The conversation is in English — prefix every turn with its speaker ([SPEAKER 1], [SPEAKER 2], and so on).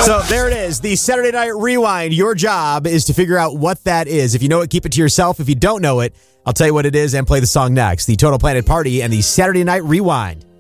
[SPEAKER 1] So there it is, the Saturday Night Rewind. Your job is to figure out what that is. If you know it, keep it to yourself. If you don't know it, I'll tell you what it is and play the song next. The Total Planet Party and the Saturday Night Rewind.